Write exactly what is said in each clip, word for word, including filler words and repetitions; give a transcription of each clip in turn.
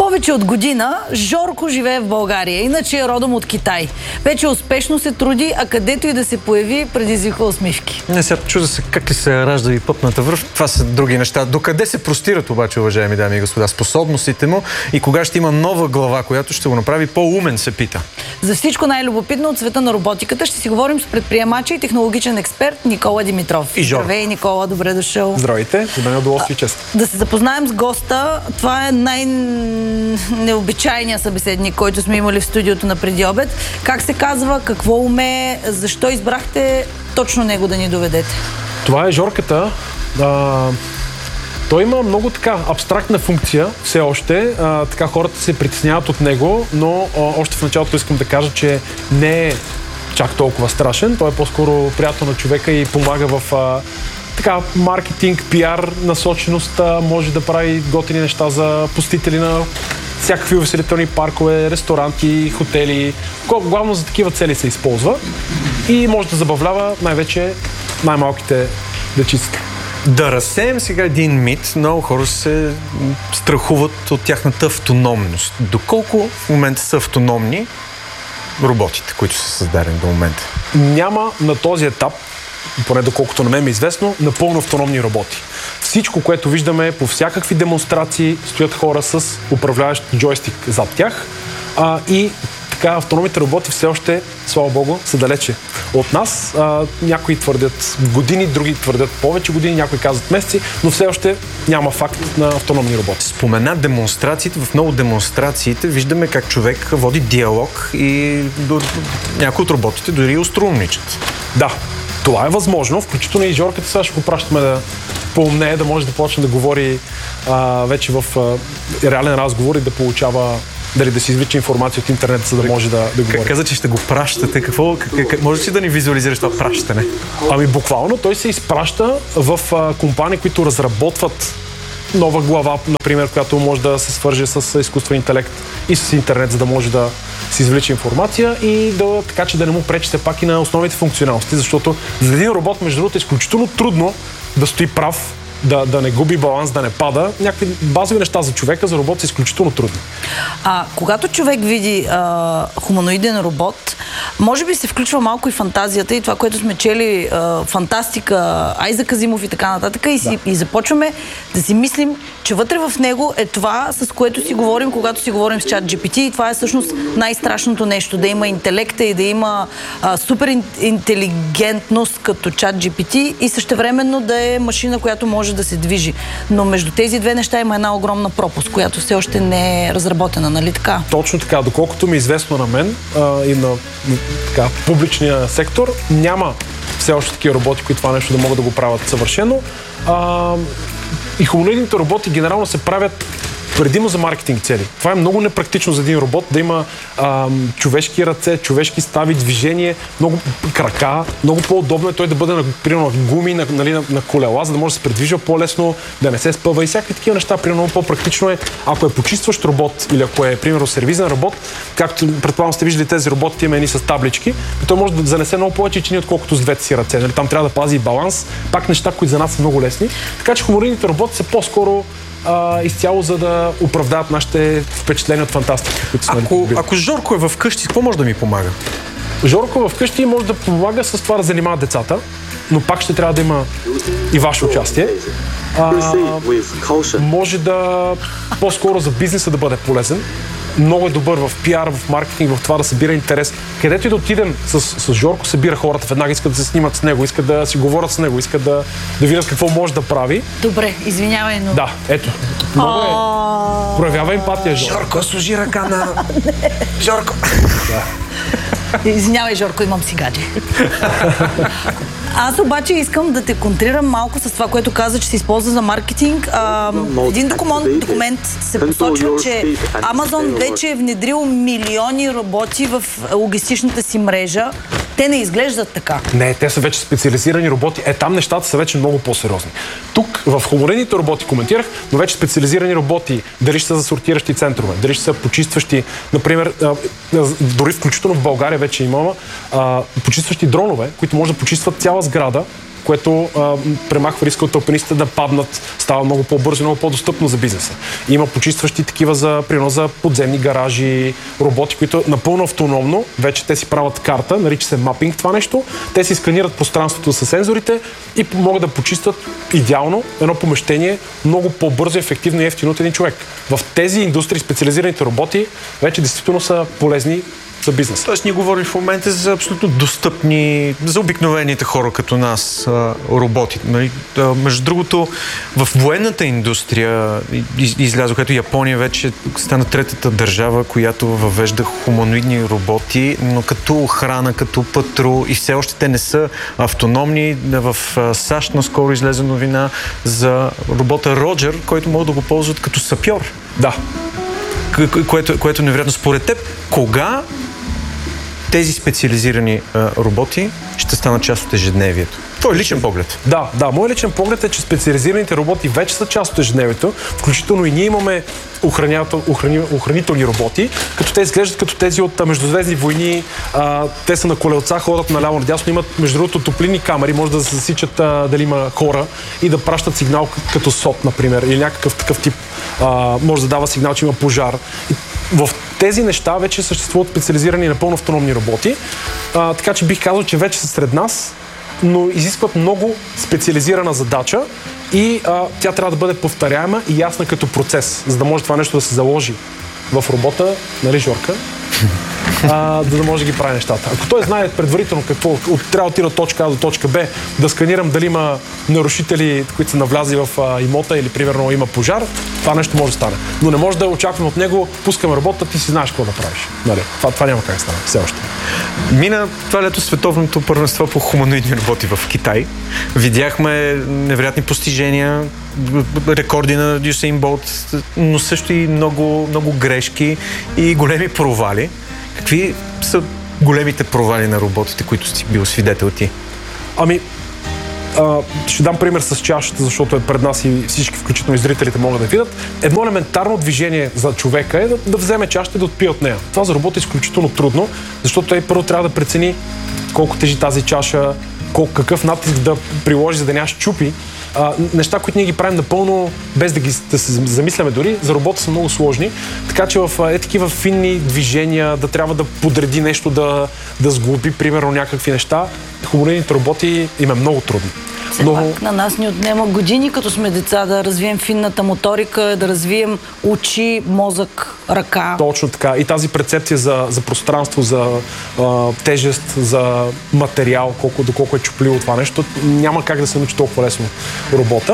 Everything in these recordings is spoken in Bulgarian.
Повече от година Жорко живее в България, иначе е родом от Китай. Вече успешно се труди, а където и да се появи, предизвиква усмивки. Не, сега чуда се как ли се ражда и пъпната връв. Това са други неща. Докъде се простират обаче, уважаеми дами и господа, способностите му и кога ще има нова глава, която ще го направи по-умен, се пита. За всичко най-любопитно от света на роботиката ще си говорим с предприемача и технологичен експерт Никола Димитров. И Жор. Здравей, Никола, добре дошъл. Здравейте, за мен е удоволствие и чест. Да се запознаем с госта. Това е най-необичайният събеседник, който сме имали в студиото на Преди обед. Как се казва, какво умее, защо избрахте точно него да ни доведете? Това е Жорката. А, той има много така абстрактна функция все още. А, така хората се притесняват от него, но а, още в началото искам да кажа, че не е чак толкова страшен. Той е по-скоро приятел на човека и помага в а, така маркетинг, пиар, насоченост. Може да прави готини неща за посетители на всякакви увеселителни паркове, ресторанти, хотели. Главно за такива цели се използва и може да забавлява най-вече най-малките дечиците. Да разсеем сега един мит. Много хора се страхуват от тяхната автономност. Доколко в момента са автономни роботите, които са създадени до момента? Няма на този етап, поне доколкото на мен е известно, напълно автономни роботи. Всичко, което виждаме по всякакви демонстрации, стоят хора с управляващ джойстик зад тях а, и така автономните роботи все още, слава богу, са далече от нас. А, някои твърдят години, други твърдят повече години, някои казват месеци, но все още няма факт на автономни роботи. Спомена демонстрациите. В много демонстрациите виждаме как човек води диалог и до някои от роботите дори острумничат. Да, това е възможно, включително и Жорката сега ще го пращаме да поумнее, да може да почне да говори а, вече в а, реален разговор и да получава, дали да си извлича информация от интернет, за да може да, да говори. Каза, че ще го пращате. Какво? Как, може ли да ни визуализираш това пращане? Ами буквално той се изпраща в а, компании, които разработват нова глава, например, която може да се свърже с изкуствен интелект и с интернет, за да може да си извлича информация и да, така че да не му пречи все пак и на основните функционалности, защото за един робот, между другото, е изключително трудно да стои прав, да, да не губи баланс, да не пада. Някакви базови неща за човека, за робот са изключително трудни. А когато човек види а, хуманоиден робот, може би се включва малко и фантазията и това, което сме чели, а, фантастика, Айзек Азимов и така нататък и, си, да. и започваме да си мислим, че вътре в него е това, с което си говорим, когато си говорим с чат джи пи ти и това е всъщност най-страшното нещо, да има интелекта и да има а, супер интелигентност като чат джи пи ти и същевременно да е машина, която може да се движи. Но между тези две неща има една огромна пропуст, която все още не е разработена, нали така? Точно така. Доколкото ми е известно на мен а, и на така, публичния сектор, няма все още такива роботи, които това нещо да могат да го правят съвършено. А, и хуманоидните роботи генерално се правят предимно за маркетинг цели. Това е много непрактично за един робот да има а, човешки ръце, човешки стави, движение, много крака. Много по-удобно е той да бъде на, примерно, на гуми, на, нали, на, на колела, за да може да се предвижва по-лесно, да не се спъва и всякакви такива неща. Примерно много по-практично е, ако е почистващ робот или ако е, примерно, сервизен робот, както предполагам сте виждали тези роботи, има едни с таблички, той може да занесе много повече чини, отколкото с двете си ръце. Нали? Там трябва да пази баланс. Пак неща, които за нас са много лесни. Така че хуманоидните роботи са по-скоро Uh, изцяло за да оправдаят нашите впечатления от фантастика. Ако, ако Жорко е вкъщи, какво може да ми помага? Жорко вкъщи може да помага с това да занимава децата, но пак ще трябва да има и ваше участие. Uh, може да по-скоро за бизнеса да бъде полезен. Много е добър в пиар, в маркетинг, в това да събира интерес. Където и да отидем с, с Жорко, събира хората, веднага искат да се снимат с него, искат да си говорят с него, искат да, да видят какво може да прави. Добре, извинявай, но... Да, ето. Много е. Проявява емпатия, Жорко. Жорко, служи ръка на... Жорко! Извинявай, Жорко, имам си гадже. Аз обаче искам да те контрирам малко с това, което каза, че се използва за маркетинг. А, един документ, документ се посочва, че Амазон вече е внедрил милиони роботи в логистичната си мрежа. Те не изглеждат така. Не, те са вече специализирани роботи. Е, там нещата са вече много по-сериозни. Тук в хуманоидните роботи коментирах, но вече специализирани роботи, дали ще са за сортиращи центрове, дали ще са почистващи, например, дори включително в България вече имаме почистващи дронове, които може да почистват цяла сграда което а, премахва риска от алпинистите да паднат, става много по-бързо и много по-достъпно за бизнеса. Има почистващи такива за, примерно, за подземни гаражи, роботи, които напълно автономно, вече те си правят карта, нарича се мапинг това нещо, те си сканират пространството с сензорите и могат да почистват идеално едно помещение много по-бързо, ефективно и ефтино от един човек. В тези индустрии специализираните роботи вече действително са полезни за бизнес. Тоест ние говорим в момента за абсолютно достъпни, за обикновените хора като нас роботи. Нали? Между другото, в военната индустрия излязо, като Япония вече стана третата държава, която въвежда хуманоидни роботи, но като охрана, като патрул и все още те не са автономни. В САЩ наскоро излезе новина за робота Роджер, който могат да го ползват като сапьор. Да. Което, което е невероятно. Според теб, кога тези специализирани а, роботи ще станат част от ежедневието? Твой личен поглед. Да, да. Моят личен поглед е, че специализираните роботи вече са част от ежедневието. Включително и ние имаме охрани, охранителни роботи, като те изглеждат като тези от междузвездни войни. А, те са на колелца, ходят наляво надясно, имат между другото топлинни камери, може да се засичат а, дали има хора и да пращат сигнал като СОТ, например, или някакъв такъв тип. А, може да дава сигнал, че има пожар. И в тези неща вече съществуват специализирани напълно автономни роботи, а, така че бих казал, че вече са сред нас, но изискват много специализирана задача и а, тя трябва да бъде повторяема и ясна като процес, за да може това нещо да се заложи в робота, нали, Жорка? А, да, да може да ги прави нещата. Ако той знае предварително какво от, трябва да отида от точка А до точка Б, да сканирам дали има нарушители, които са навлязли в а, имота или примерно има пожар, това нещо може да стане. Но не може да очаквам от него, пускаме работа, ти си знаеш какво да правиш. Нали? Това, това няма как да стане, все още. Мина това лето световното първенство по хуманоидни роботи в Китай. Видяхме невероятни постижения, рекорди на Юсейн Болт, но също и много, много грешки и големи провали. Какви са големите провали на роботите, които си бил свидетел ти? Ами, а, ще дам пример с чашата, защото е пред нас и всички, включително и зрителите, могат да видят. Едно елементарно движение за човека е да, да вземе чашата и да отпие от нея. Това за робота е изключително трудно, защото той първо трябва да прецени колко тежи тази чаша, колко, какъв натиск да приложи, за да няма щупи. А, неща, които ние ги правим напълно, без да, ги, да се замисляме дори, за робота са много сложни, така че в е такива финни движения, да трябва да подреди нещо, да, да сглоби, примерно, някакви неща, хуманоидните роботи им е много трудно. Все Но... пак на нас ни отнема години, като сме деца, да развием финната моторика, да развием очи, мозък, ръка. Точно така. И тази перцепция за, за пространство, за а, тежест, за материал, колко, доколко е чупливо това нещо, няма как да се научи толкова лесно робота.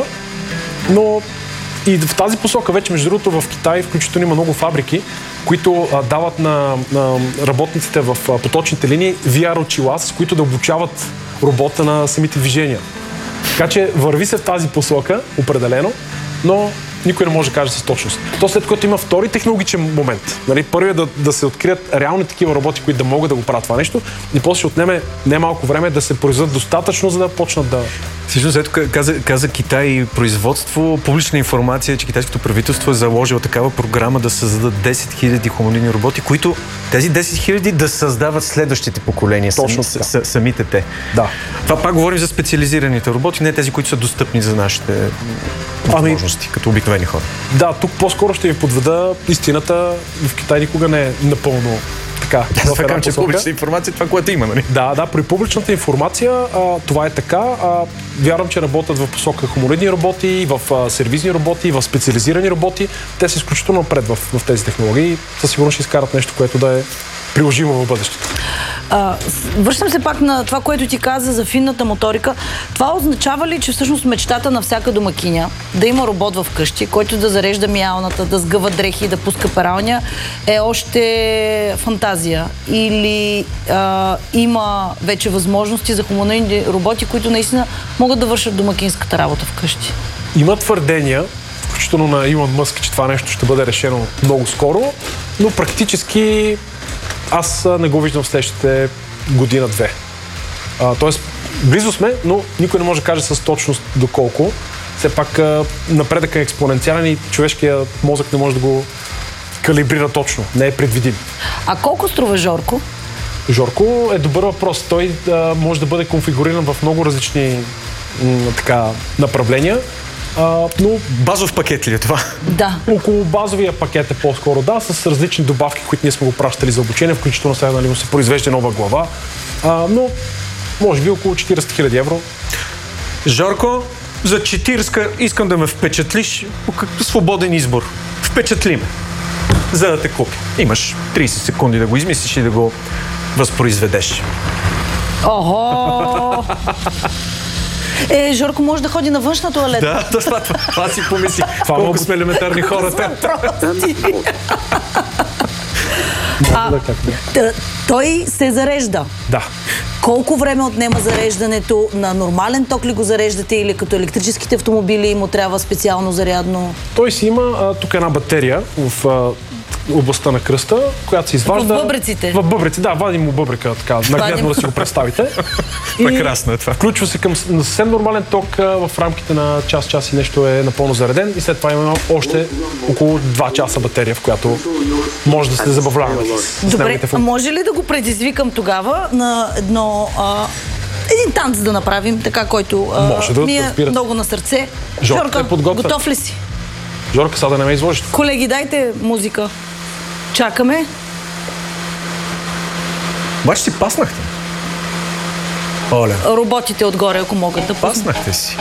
Но и в тази посока вече, между другото, в Китай включително има много фабрики, които а, дават на, на работниците в а, поточните линии ви ар очила, с които да обучават робота на самите движения. Така че върви се в тази посока, определено, но никой не може да каже с точност. То след което има втори технологичен момент. Нали? Първият е да, да се открият реални такива роботи, които да могат да го правят това нещо, и после ще отнеме немалко време да се произведат достатъчно, за да почнат да... Всъщност, ето каза, каза Китай производство, публична информация, че китайското правителство е заложило такава програма да създадат десет хиляди хуманоидни роботи, които тези десет хиляди да създават следващите поколения. Точно сами, с, самите те. Да. Това пак говорим за специализираните роботи, не тези, които са достъпни за нашите възможности, ами, като обикновени хора. Да, тук по-скоро ще ви подведа истината. В Китай никога не е напълно така. Аз казвам, че публична информация е това, което има, нали? Да, да, при публичната информация а, това е така. А, вярвам, че работят в посока хуманоидни роботи, в а, сервизни роботи, в специализирани роботи. Те са изключително напред в, в тези технологии. Със сигурност ще изкарат нещо, което да е приложимо в бъдещето. А, връщам се пак на това, което ти каза за финната моторика. Това означава ли, че всъщност мечтата на всяка домакиня да има робот в къщи, който да зарежда миялната, да сгъва дрехи, да пуска пералня, е още фантазия? Или а, има вече възможности за хуманоидни роботи, които наистина могат да вършат домакинската работа в къщи? Има твърдения, включително на Илон Мъск, че това нещо ще бъде решено много скоро, но практически аз не го виждам в следващите година-две. Тоест, близо сме, но никой не може да каже с точност доколко. Все пак напредъкът е експоненциален и човешкият мозък не може да го калибрира точно. Не е предвидим. А колко струва Жорко? Жорко е добър въпрос. Той а, може да бъде конфигуриран в много различни м, така, направления. А, но Базов пакет ли е това? Да. около базовия пакет е по-скоро, да, с различни добавки, които ние сме го пращали за обучение, включително сега нали, му се произвежда нова глава, а, но може би около четирийсет хиляди евро. Жорко, за четирийсет искам да ме впечатлиш по какъв свободен избор. Впечатли ме, за да те купя. Имаш трийсет секунди да го измислиш и да го възпроизведеш. Охо! Е, Жорко може да ходи на външна туалетна. Да, това, това, това, това си помисли. Това Колко много сме елементарни хората. А, Да, как да. т- той се зарежда. Да. Колко време отнема зареждането? На нормален ток ли го зареждате или като електрическите автомобили му трябва специално зарядно? Той си има а, тук една батерия в а, областта на кръста, която се изважда... В бъбреците? В бъбреците, да, вадим му бъбрека, така, нагледно да си го представите. Прекрасно е това. Включва се към с- на съвсем нормален ток а, в рамките на час, час и нещо е напълно зареден и след това има още около два часа батерия, в която може да се забавляваме с Добре, неговите а функции. може ли да го предизвикам тогава на едно... А, един танц да направим, така, който а, Може да, ми е разбира се. много на сърце. Жорка Жорка, е подготвен. готов ли си? Жорка, сега да не ме изложиш. Колеги, дайте музика. Чакаме. Обаче си паснахте. Оле, Роботите отгоре, ако могат да пуснат. паснахте си.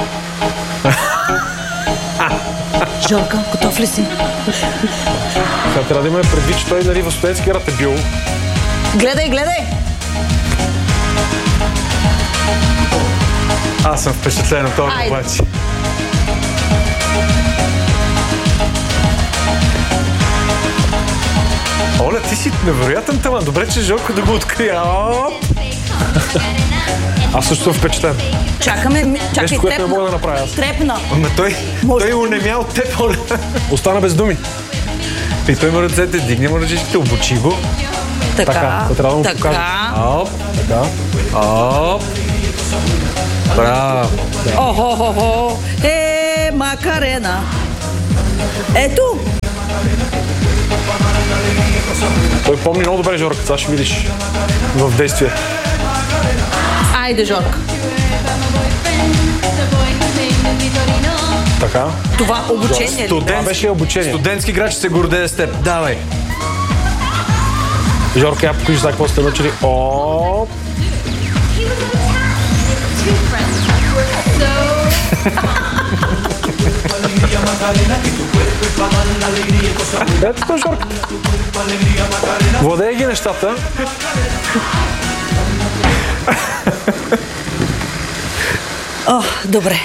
Жорка, готов ли си? Сега трябва да имаме предвид, че той нали, в студентски град е бил. Гледай, гледай! Аз съм впечатлен от това Айде. обаче. Оля, ти си невероятен талант. Добре, че Жорко да го открия. Оп! Аз също съм впечатлен. Чакаме, ми- чакай, Нещо, което не трепна. мога да направя аз. Трепна. Ама той, Може. той унемя от теб, Оля. Остана без думи. И той има ръцете, дигне му ръчичките, обучи го. Така, Така, трябва да му така. покажа. Оп, Така. оп. Браво. Охо-хо-хо. Е, Макарена. Ето. Той помни много добре Жорка, сега ще видиш в действие. Айде, Жорка. Така. Това обучение ли? Това Студент, беше обучение. студентски грач се гордее с теб. Давай. Жорка, я покажи сега какво сте научили. Оп. Ето това, Жорка. Владее ги нещата. О, добре.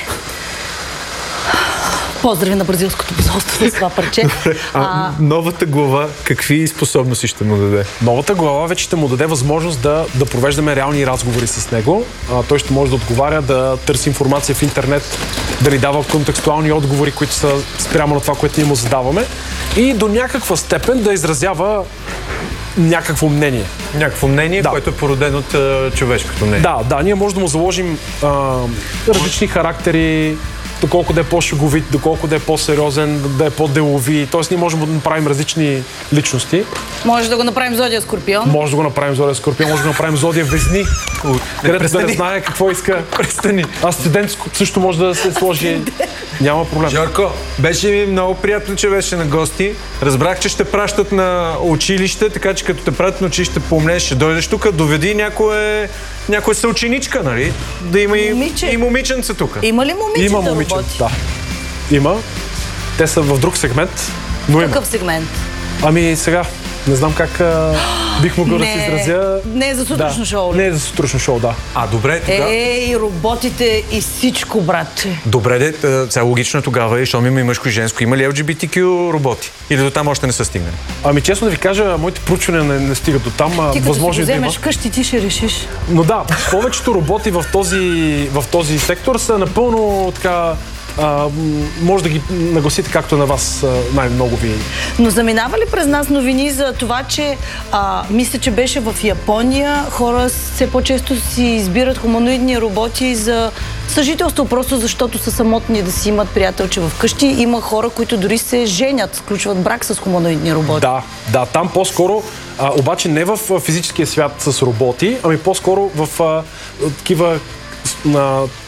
Поздрави на бразилското посолство с това парче. А, новата глава, какви способности ще му даде? Новата глава вече ще му даде възможност да, да провеждаме реални разговори с него. А, той ще може да отговаря, да търси информация в интернет, да ни дава контекстуални отговори, които са спрямо на това, което ние му задаваме и до някаква степен да изразява някакво мнение. Някакво мнение, Да. което е породено от а, човешкото мнение. Да, да, ние може да му заложим а, различни характери, доколко да е по-шеговит, доколко да е по-сериозен, да е по-делови. Тоест ние можем да направим различни личности. Може да го направим Зодия Скорпион. Може да го направим Зодия Скорпион, може да го направим Зодия Везни, където да не престани. знае какво иска. Престани. А студент също може да се сложи. Няма проблем. Жорко, беше ми много приятно, че беше на гости. Разбрах, че ще пращат на училище, така че като те пратят на училище по-умнее, ще дойдеш тук, доведи някоя, някоя съученичка, нали? Да има и, Момиче. и момиченца тук. Има ли момичета Има момичета, роботи? да. Има. Те са в друг сегмент, но има. Какъв сегмент? Ами сега, не знам как а, бих могъл да Не, се изразя. не е за сутрешно да. шоу ли? Не е за сутрешно шоу, да. А, добре, тогава... Ей, роботите и всичко, братче. Добре, де, т- сега логично е тогава, и щом има и мъжко и женско, има ли Ел Джи Би Ти Кю роботи? Или до там още не са стигнали? Ами честно да ви кажа, моите проучвания не, не стигат до там. а Ти като си го Възможно е да има. вземеш къщи, ти ще решиш. Но да, повечето роботи в този, в този сектор са напълно така. А, м, може да ги нагласите както на вас а, най-много ви. Но заминава ли през нас новини за това, че а, мисля, че беше в Япония, хора все по-често си избират хуманоидни роботи за съжителство, просто защото са самотни да си имат приятелче в къщи. Има хора, които дори се женят, сключват брак с хуманоидни роботи. Да, да, там по-скоро, а, обаче не в а, физическия свят с роботи, ами по-скоро в а, такива с- на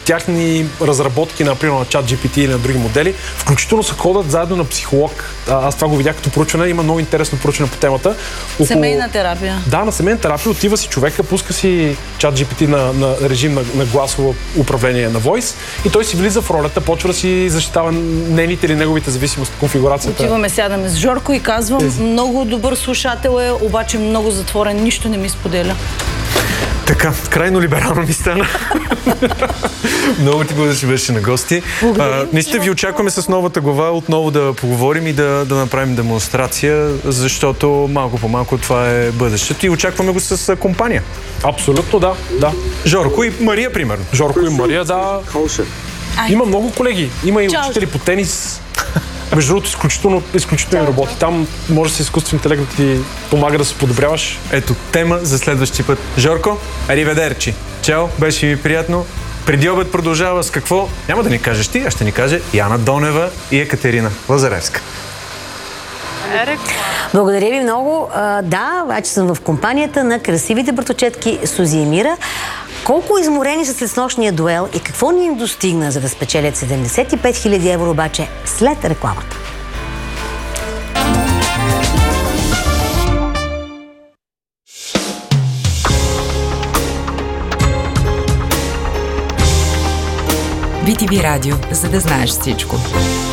тяхни разработки, например, на ChatGPT или на други модели, включително се ходят заедно на психолог. А, аз това го видях като проучване, има много интересно проучване по темата. Около... Семейна терапия. Да, на семейна терапия отива си човека, пуска си ChatGPT на, на режим на, на гласово управление на Voice и той си влиза в ролята, почва да си защитава нейните или неговите зависимости, конфигурацията. Отиваме, сядаме с Жорко и казвам, Тези. много добър слушател е, обаче много затворен, нищо не ми споделя. Така, крайно либерално ми стана. Много ти благодаря, че беше на гости. А, наистина ви очакваме с новата глава отново да поговорим и да, да направим демонстрация, защото малко по малко това е бъдещето и очакваме го с компания. Абсолютно, да, да. Жорко и Мария, примерно. Жорко и Мария, да. Има много колеги. Има и Чао. учители по тенис. Между другото, изключително, изключително работи. Там може да се изкуствен интелект да ти помага да се подобряваш. Ето, тема за следващия път. Жорко, ариведерчи. Чао, беше ми приятно. Преди обед продължава с какво? Няма да ни кажеш ти, а ще ни каже Яна Донева и Екатерина Лазаревска. Благодаря ви много. А, да, вече съм в компанията на красивите братовчетки Сузи и Мира. Колко изморени са след снощния дуел и какво ни им достигна, за да спечелят седемдесет и пет хиляди евро обаче след рекламата? би ти ви Радио, за да знаеш всичко.